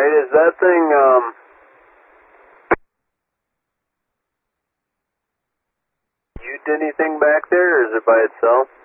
Alright, is that thing, you did anything back there, or is it by itself?